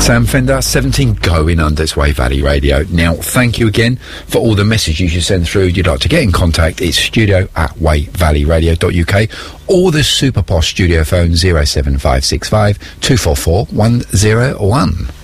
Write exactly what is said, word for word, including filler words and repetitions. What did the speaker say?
Sam Fender, seventeen going under its way, Valley Radio. Now, thank you again for all the messages you send through. You'd like to get in contact, it's studio at way valley radio dot U K or the super posh studio phone zero seven five six five two four four one zero one.